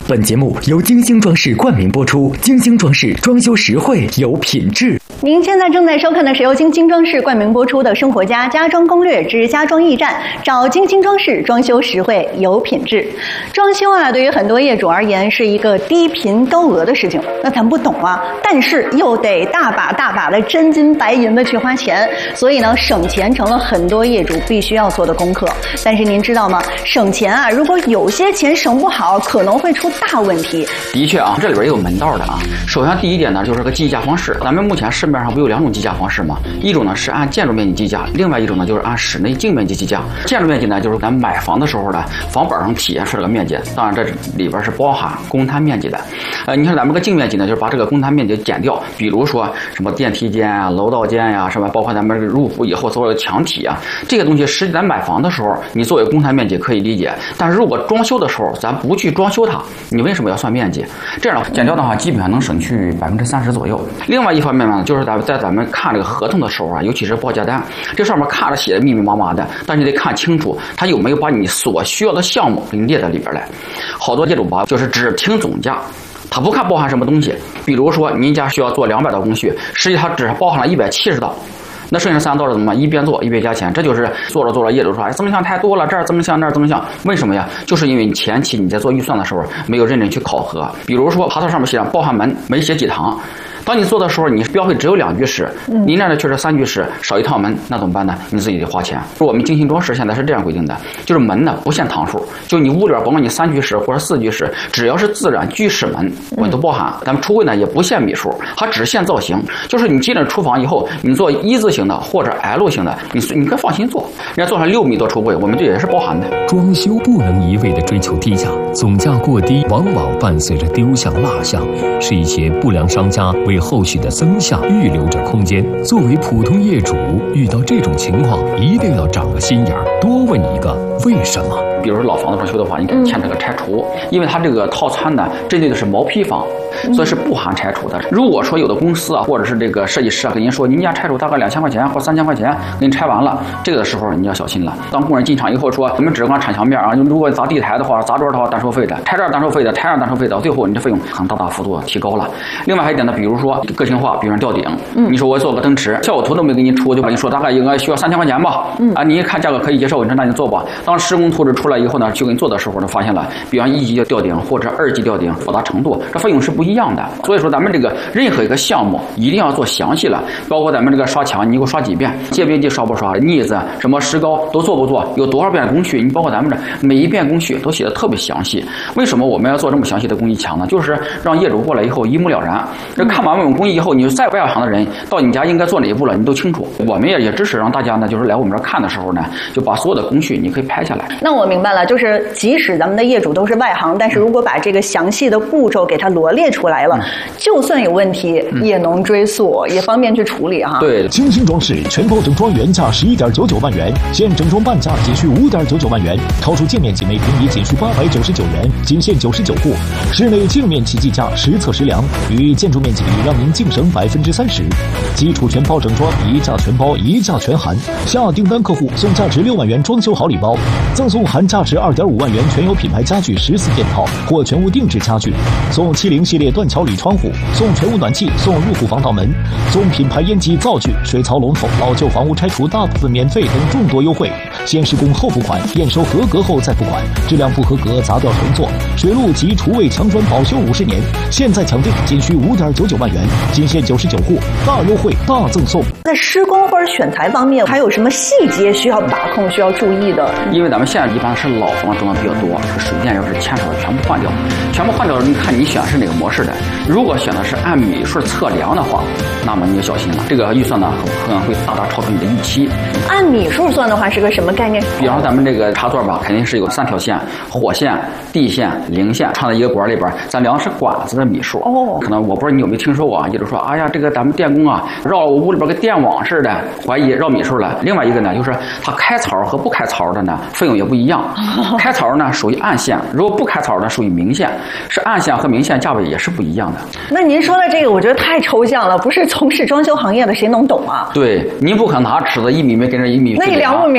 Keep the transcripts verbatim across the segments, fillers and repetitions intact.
本节目由金星装饰冠名播出，金星装饰装修实惠有品质。 您现在正在收看的是由金星装饰冠名播出的《生活家家装攻略之家装驿站》，找金星装饰，装修实惠有品质。装修啊，对于很多业主而言是一个低频高额的事情，那咱不懂啊，但是又得大把大把的真金白银的去花钱，所以呢，省钱成了很多业主必须要做的功课。但是您知道吗？省钱啊，如果有些钱省不好，可能会出大问题。 的确啊，这里边也有门道的啊。首先第一点呢，就是个计价方式。咱们目前市面上不有两种计价方式吗？一种呢是按建筑面积计价，另外一种呢就是按室内净面积计价。建筑面积呢，就是咱买房的时候呢，房本上体现出这个面积，当然这里边是包含公摊面积的。呃，你看咱们个净面积呢，就是把这个公摊面积减掉，比如说什么电梯间啊、楼道间呀、啊，什么包括咱们入户以后所有的墙体啊，这些东西实际咱买房的时候，你作为公摊面积可以理解，但是如果装修的时候咱不去装修它，你为什么要算面积？这样减掉的话，基本上能省去百分之三十左右。另外一方面呢，就是咱们在咱们看这个合同的时候啊，尤其是报价单，这上面看着写的密密麻麻的，但是你得看清楚，它有没有把你所需要的项目给你列在里边来。好多业主吧，就是只听总价。他不看包含什么东西，比如说您家需要做两百道工序，实际它只是包含了一百七十道。那剩下三道是怎么办？一边做一边加钱，这就是做着做着业主说，哎，增项太多了，这儿增项那儿增项，为什么呀？就是因为你前期你在做预算的时候没有认真去考核，比如说爬头上面写上包含门，没写几堂。当你做的时候，你标配只有两居室，您那儿却是三居室，少一套门，那怎么办呢？你自己得花钱。我们精心装饰现在是这样规定的，就是门呢不限堂数，就你屋里边甭管你三居室或者四居室，只要是自然居室门，我都包含。咱们橱柜呢也不限米数，它只限造型，就是你进了厨房以后，你做一字形的或者 L 型的，你你可以放心做。人家做成六米多橱柜，我们这也是包含的。 装修不能一味的追求低价，总价过低往往伴随着丢项落项，是一些不良商家为后续的增项预留着空间。作为普通业主，遇到这种情况一定要长个心眼儿，多问一个为什么。 比如说老房子装修的话，你可以签这个拆除，因为它这个套餐呢针对的是毛坯房，所以是不含拆除的。如果说有的公司啊，或者是这个设计师啊，跟您说您家拆除大概两千块钱或三千块钱，给你拆完了，这个的时候你要小心了。当工人进场以后说，我们只管铲墙面啊，如果砸地台的话、砸桌的话单收费的，拆这儿单收费的，拆那儿单收费的，最后你的费用可能大大幅度提高了。另外还有一点呢，比如说个性化，比如说吊顶，你说我做个灯池，效果图都没给你出，就跟你说大概应该需要三千块钱吧，啊，你一看价格可以接受，你说那你做吧。当施工图纸出来以后呢，去给你做的时候呢，发现了，比方一级的吊顶或者二级吊顶复杂程度，这费用是不一样的。所以说咱们这个任何一个项目一定要做详细了，包括咱们这个刷墙，你给我刷几遍，界边际刷不刷，腻子什么石膏都做不做，有多少遍工序，你包括咱们这每一遍工序都写的特别详细。为什么我们要做这么详细的工艺墙呢？就是让业主过来以后一目了然。这看完我们工艺以后，你再外行的人到你家应该做哪一步了，你都清楚。我们也也支持让大家呢，就是来我们这儿看的时候呢，就把所有的工序你可以拍下来。 那我明白了，就是即使咱们的业主都是外行，但是如果把这个详细的步骤给它罗列出来了，嗯、就算有问题、嗯、也能追溯，也方便去处理哈。 对， 金星装饰全包整装原价十一点九九万元，现整装半价仅需五点九九万元，超出净面积每平米仅需八百九十九元，仅限九十九户。室内净面积计价实测实量，与建筑面积比让您净省百分之三十。基础全包整装，一价全包，一价全含。下订单客户送价值六万元装修好礼包，赠送含价值二点五万元全有品牌家具十四件套或全屋定制家具，送七零系列断桥铝窗户，送全屋暖气，送入户防盗门，送品牌烟机灶具、水槽龙头，老旧房屋拆除大部分免费等众多优惠。先施工后付款，验收合格后再付款，质量不合格砸掉重做。水路及厨卫墙砖保修五十年，现在抢订仅需五点九九万元，仅限九十九户，大优惠大赠送。 在施工或者选材方面，还有什么细节需要把控、需要注意的？ 因为咱们现在一般是老房装的比较多，这个水电要是牵扯的全部换掉，全部换掉，你看你选是哪个模式的。如果选的是按米数测量的话，那么你就小心了，这个预算呢可能会大大超出你的预期。 按米数算的话是个什么概念？ 比方说咱们这个插座吧，肯定是有三条线：火线、地线、零线，串在一个管里边，咱量是管子的米数。哦，可能我不知道你有没有听说过啊？也就是说，哎呀，这个咱们电工啊，绕我屋里边跟电网似的，怀疑绕米数了。另外一个呢，就是它开槽和不开槽的呢，费用也不一样。开槽呢属于暗线，如果不开槽呢属于明线，是暗线和明线价位也是不一样的。 那您说的这个，我觉得太抽象了，不是从事装修行业的谁能懂啊？ 对，您不可能拿尺子一米没跟着一米， 那你量不明白。 对，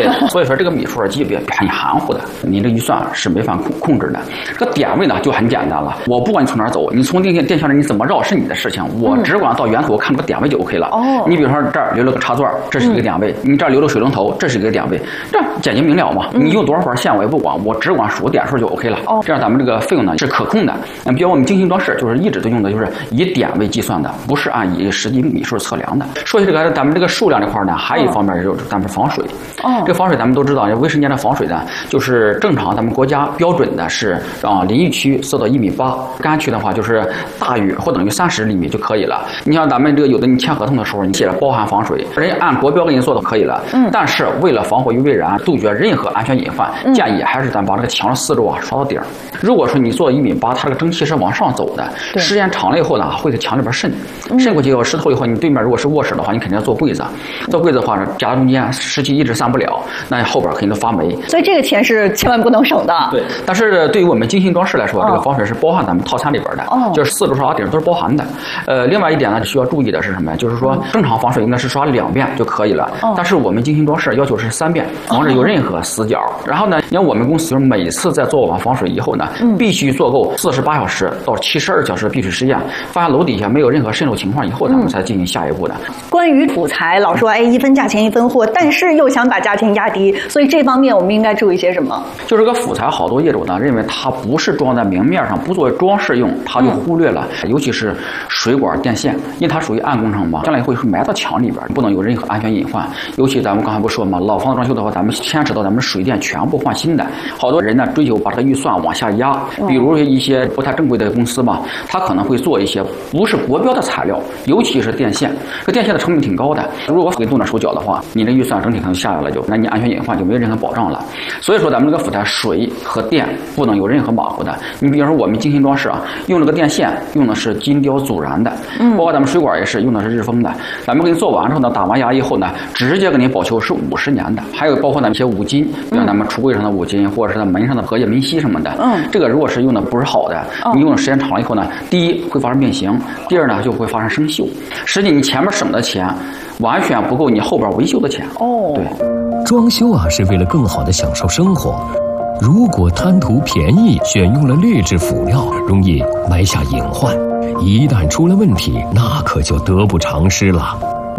所以说这个米数级别很含糊的，你这预算是没法控控制的。这个点位呢就很简单了，我不管你从哪儿走，你从电线电线上你怎么绕是你的事情，我只管到源头我看这个点位就 OK 了。哦，你比如说这儿留了个插座，这是一个点位；你这儿留了水龙头，这是一个点位，这简洁明了嘛。你用多少根线我也不管，我只管数点数就 OK 了。哦，这样咱们这个费用呢是可控的。那比如我们精心装饰就是一直都用的就是以点位计算的，不是按以实际米数测量的。说起这个咱们这个数量这块呢，还有一方面就是咱们防水。哦，这防水咱们都知道，卫生间的防水呢，就是正常咱们国家标准的是啊，淋浴区设到一米八，干区的话就是大于或等于三十厘米就可以了。你像咱们这个有的你签合同的时候，你写了包含防水，人家按国标给你做的可以了。嗯，但是为了防火于未然，杜绝任何安全隐患，嗯、建议还是咱把这个墙的四周啊刷到底儿。如果说你做一米八，它这个蒸汽是往上走的，时间长了以后呢，会在墙里边渗，渗过去以后湿透以后，你对面如果是卧室的话，你肯定要做柜子，做柜子的话，夹中间湿气一直散不了，那后边肯定都发霉。 所以这个钱是千万不能省的。 对，但是对于我们精心装饰来说，哦、这个防水是包含咱们套餐里边的，哦、就是四周刷顶都是包含的。呃，另外一点呢，需要注意的是什么呀？就是说正常防水应该是刷两遍就可以了，哦、但是我们精心装饰要求是三遍，防止有任何死角。哦、然后呢，你看我们公司就是每次在做完防水以后呢，嗯、必须做够四十八小时到七十二小时闭水实验，发现楼底下没有任何渗漏情况以后，咱们才进行下一步的。嗯、 关于辅材，老说哎一分价钱一分货，但是又想把价钱压低，所以这方面我们应该注意些什么？ 就是个辅材，好多业主呢认为它不是装在明面上，不作为装饰用，他就忽略了，嗯、尤其是水管电线，因为它属于暗工程嘛，将来会埋到墙里边，不能有任何安全隐患。尤其咱们刚才不说嘛，老房子装修的话，咱们牵扯到咱们水电全部换新的，好多人呢追求把这个预算往下压，比如一些不太正规的公司嘛，他可能会做一些不是国标的材料，尤其是电线，这电线的成本挺高的，如果给动点手脚的话，你这预算整体可能下来了就，那你安全隐患就没有任何保障了。所以说咱们这个辅材水和电不能有任何马虎的。你比如说我们精心装饰啊，用这个电线用的是金雕阻燃的，嗯，包括咱们水管也是用的是日丰的。咱们给你做完之后呢，打完牙以后呢，直接给你保修是五十年的。还有包括咱们一些五金，比如咱们橱柜上的五金，或者是在门上的荷叶门锡什么的，嗯，这个如果是用的不是好的，你用的时间长了以后呢，第一会发生变形，第二呢就会发生生锈。实际你前面省的钱完全不够你后边维修的钱。哦，对， 装修啊是为了更好的享受生活，如果贪图便宜，选用了劣质辅料，容易埋下隐患，一旦出了问题，那可就得不偿失了。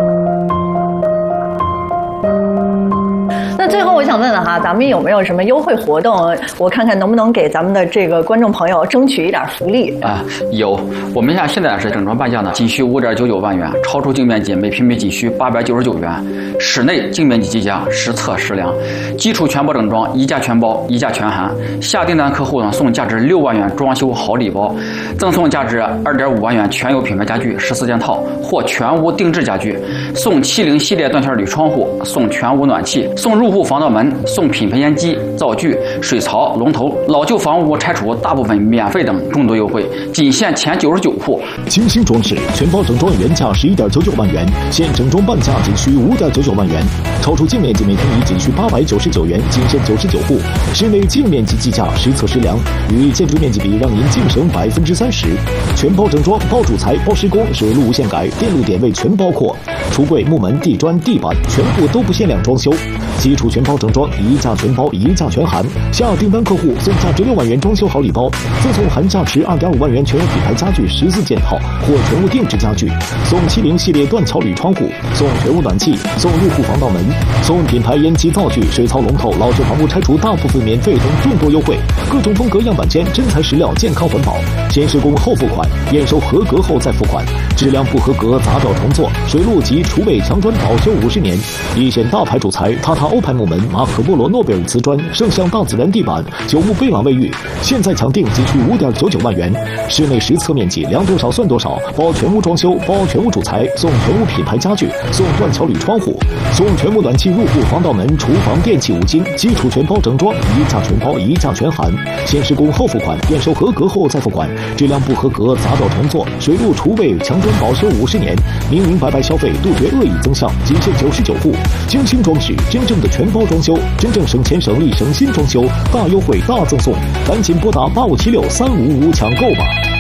那最后我想问问哈，咱们有没有什么优惠活动？我看看能不能给咱们的这个观众朋友争取一点福利啊？有，我们现在现在是整装半价呢，仅需五点九九万元，超出净面积每平米仅需八百九十九元，室内净面积计价，实测实量，基础全包整装，一价全包，一价全含。下订单客户呢送价值六万元装修好礼包，赠送价值二点五万元全有品牌家具十四件套或全屋定制家具，送七零系列断线铝窗户，送全屋暖气，送入户防盗门，送品牌烟机、灶具、水槽、龙头，老旧房屋拆除大部分免费等众多优惠，仅限前九十九户。 精心装饰全包整装原价十一点九九万元，现整装半价仅需五点九九万元，超出净面积每平米仅需八百九十九元，仅限九十九户。室内净面积计价实测实量，与建筑面积比让您净省百分之三十。全包整装，包主材，包施工，水路无限改，电路点位全包括，橱柜、木门、地砖、地板全部都不限量装修。基础全包整装，一价全包，一价全含。下订单客户送价值六万元装修好礼包，赠送含价值二点五万元全有品牌家具十四件套或全屋定制家具，送七零系列断桥铝窗户，送全屋暖气，送入户防盗门，送品牌烟机、灶具、水槽、龙头，老旧房屋拆除大部分免费等众多优惠。各种风格样板间，真材实料，健康环保，先施工后付款，验收合格后再付款，质量不合格砸掉重做，水路及厨卫墙砖保修五十年。一线大牌主材，塔塔欧派木门、马可波罗诺贝尔瓷砖、圣象大自然地板、九牧贝朗卫浴，现在抢订仅需五点九九万元。室内实测面积量多少算多少，包全屋装修，包全屋主材，送全屋品牌家具，送断桥铝窗户，送全屋暖气、入户防盗门、厨房电器五金，基础全包整装，一价全包，一价全含。先施工后付款，验收合格后再付款，质量不合格砸掉重做，水路厨卫墙砖保修五十年，明明白白消费，杜绝恶意增项，仅限九十九户。精心装饰，真正的全包装修，真正省钱省力省心装修，大优惠大赠送，赶紧拨打八五七六三五五抢购吧。